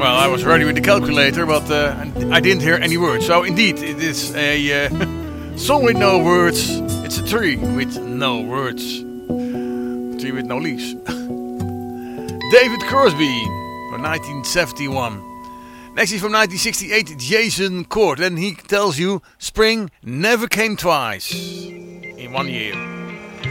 Well, I was ready with the calculator, but I didn't hear any words. So indeed, it is a song with no words. It's a tree with no words. Tree with no leaves. David Crosby from 1971. Next is from 1968, Jason Cord. And he tells you spring never came twice in 1 year.